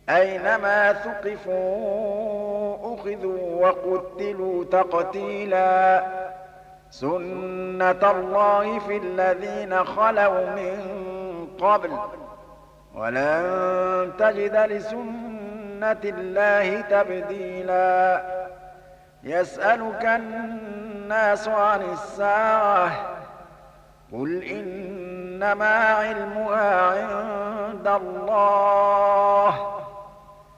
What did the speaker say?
أينما ثقفوا أخذوا وقتلوا تقتيلا سنة الله في الذين خلوا من قبل ولن تجد لسنة الله تبديلا يسألك الناس عن الساعة قل إنما علمها عند الله